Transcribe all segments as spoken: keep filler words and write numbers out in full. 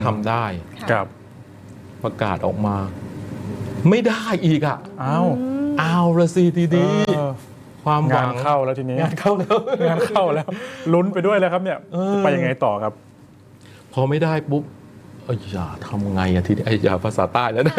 ทำได้ครับประกาศออกมาไม่ได้อีกอ่ะอ้าวอ้าวละสิทีดีความหวังานเข้าแล้วทีนี้งานเข้าแล้วงานเข้าแล้วลุ้นไปด้วยแล้วครับเนี่ยไปยังไงต่อครับพอไม่ได้ปุ๊บเอ้ยอย่าทำไงอะทีนี้ไอ้อย่าภาษาใต้แล้วนะ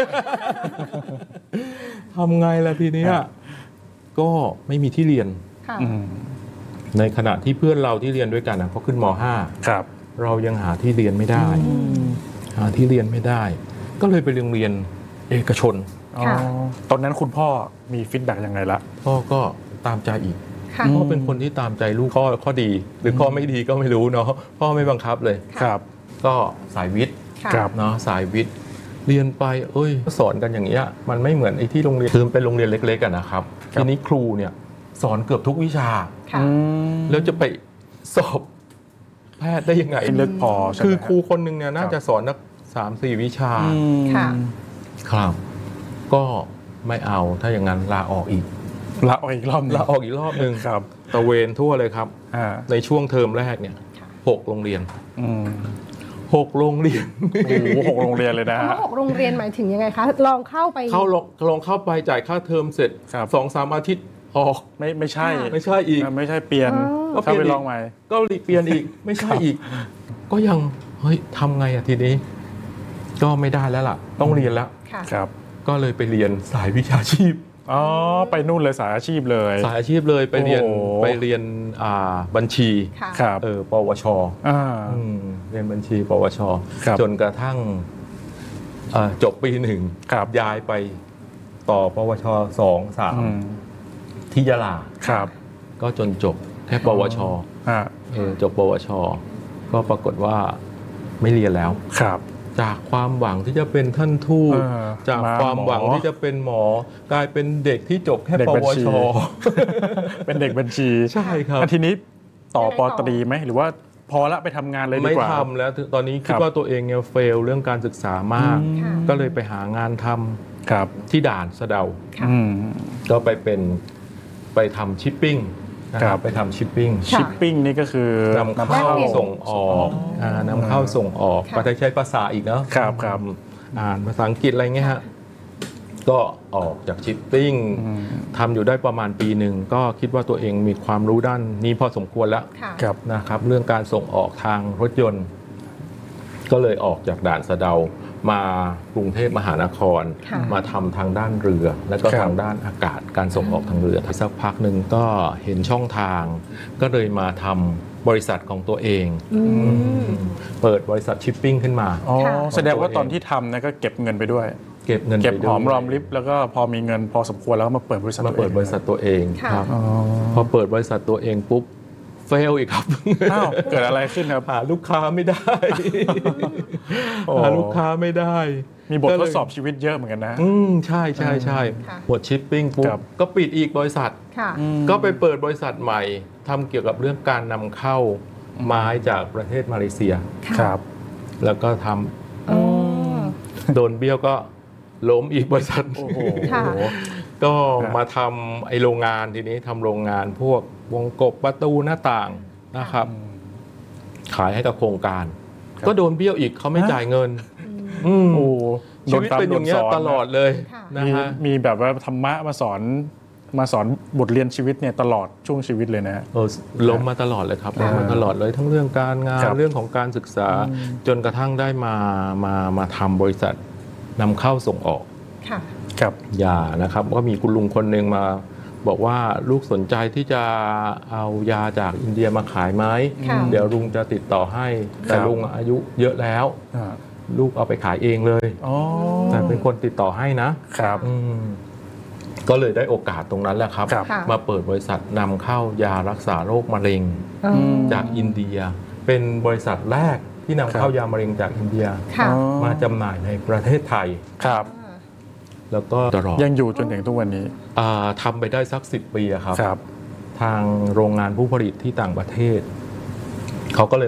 ทำไงล่ะทีนี้ก็ไม่มีที่เรียนในขณะที่เพื่อนเราที่เรียนด้วยกันนะเขาขึ้นม.ห้าครับเรายังหาที่เรียนไม่ได้หาที่เรียนไม่ได้ ก็เลยไปโรงเรียนเอกชนตอนนั้นคุณพ่อมีฟีดแบ็กยังไงละพ่อก็ตามใจอีกพ่อเป็นคนที่ตามใจลูกข้อข้อดีหรือข้อไม่ดีก็ไม่รู้เนาะพ่อไม่บังคับเลยครับก็สายวิทย์เนาะสายวิทย์เรียนไปเอ้ยสอนกันอย่างเงี้ยมันไม่เหมือนไอ้ที่โรงเรียนคือเป็นโรงเรียนเล็กๆกันนะครับทีนี้ครูเนี่ยสอนเกือบทุกวิชาแล้วจะไปสอบแพทย์ได้ยังไงลึกพอคือครูคนหนึ่งเนี่ยน่าจะสอนนักสามสี่วิชาครับก็ไม่เอาถ้าอย่างนั้นลาออกอีกลาออกอีกรอบลาออกอีกรอบหนึ่งครับตะเวนทั่วเลยครับในช่วงเทอมแรกเนี่ยหกโรงเรียนหกโรงเรียนโอ้โหหกโรงเรียนเลยนะหกโรงเรียนหมายถึงยังไงคะลองเข้าไปเข้าลองเข้าไปจ่ายค่าเทอมเสร็จสองสามอาทิตย์ออกไม่ไม่ใช่ไม่ใช่อีกไม่ใช่เปลี่ยนก็เข้าไปลองใหม่ก็เปลี่ยนอีกไม่ใช่อีกก็ยังเฮ้ยทำไงอะทีนี้ก็ไม่ได้แล้วล่ะต้องเรียนแล้วครับก็เลยไปเรียนสายวิชาชีพอ๋อไปนู่นเลยสายอาชีพเลยสายอาชีพเลยไปเรียนไปเรียนบัญชีครับเออปวชเรียนบัญชีปวชจนกระทั่งจบปีหนึ่งย้ายไปต่อปวชสองสามที่ยะลาครับก็จนจบแค่ปวชเออจบปวชก็ปรากฏว่าไม่เรียนแล้วครับจากความหวังที่จะเป็นท่านทูตจากความหวังที่จะเป็นหมอกลายเป็นเด็กที่จบแค่ปวชเป็นเด็กบัญชีใช่ครับทีนี้ต่อปตรีไหมหรือว่าพอละไปทำงานเลยดีกว่าไม่ทำแล้วตอนนี้คิดว่าตัวเองเนี่ยเฟลเรื่องการศึกษามากก็เลยไปหางานทำที่ด่านสะเดาก็ไปเป็นไปทำชิปปิ้งนะครับไปทำชิปปิ้งชิปปิ้งนี่ก็คือนำเข้าส่งออกนำเข้าส่งออกก็ได้ใช้ภาษาอีกเนาะครับครับอ่านภาษาอังกฤษอะไรเงี้ยฮะก็ออกจากชิปปิ้งทำอยู่ได้ประมาณปีหนึ่งก็คิดว่าตัวเองมีความรู้ด้านนี้พอสมควรแล้วนะครับเรื่องการส่งออกทางรถยนต์ก็เลยออกจากด่านสะเดามากรุงเทพมหานครมาทำทางด้านเรือและก็ทางด้านอากาศการส่งออกทางเรือสักพักหนึ่งก็เห็นช่องทางก็เลยมาทำบริษัทของตัวเองเปิดบริษัทชิปปิ้งขึ้นมาอ๋อแสดงว่าตอนที่ทำนะก็เก็บเงินไปด้วยเก็บเงินเก็บหอมรอมริบแล้วก็พอมีเงินพอสมควรแล้วก็มาเปิดบริษัทมาเปิดบริษัทตัวเองครับพอเปิดบริษัทตัวเองปุ๊บเฟลอีกครับอ้าวเกิดอะไรขึ้นครับหาลูกค้าไม่ได้หาลูกค้าไม่ได้มีบททดสอบชีวิตเยอะเหมือนกันนะอืมใช่ใช่ใช่หมดชิปปิ้งปุ๊บก็ปิดอีกบริษัทก็ไปเปิดบริษัทใหม่ทำเกี่ยวกับเรื่องการนำเข้าไม้จากประเทศมาเลเซียครับแล้วก็ทำโดนเบี้ยวก็ล้มอีกบริษัทก็มาทำไอโรงงานทีนี้ทำโรงงานพวกวงกบประตูหน้าต่างนะครับขายให้กับโครงการก็โดนเบี้ยวอีกเขาไม่จ่ายเงินโอ้ชีวิตเป็นอย่างนี้ตลอดเลยนะฮะมีแบบว่าธรรมะมาสอนมาสอนบทเรียนชีวิตเนี่ยตลอดช่วงชีวิตเลยนะเออล้มมาตลอดเลยครับล้มมาตลอดเลยทั้งเรื่องการงานเรื่องของการศึกษาจนกระทั่งได้มามามาทำบริษัทนำเข้าส่งออกครับยานะครับก็มีคุณลุงคนหนึ่งมาบอกว่าลูกสนใจที่จะเอายาจากอินเดียมาขายไหมเดี๋ยวลุงจะติดต่อให้แต่ลุงอายุเยอะแล้วลูกเอาไปขายเองเลยแต่เป็นคนติดต่อให้นะครับก็เลยได้โอกาสตรงนั้นแหละครับมาเปิดบริษัทนำเข้ายารักษาโรคมะเร็งจากอินเดียเป็นบริษัทแรกที่นำเข้ายามะเร็งจากอินเดียมาจำหน่ายในประเทศไทยครับแล้วก็ตลอดยังอยู่จนถึงทุกวันนี้ทำไปได้สักสิบปีครับทางโรงงานผู้ผลิตที่ต่างประเทศเขาก็เลย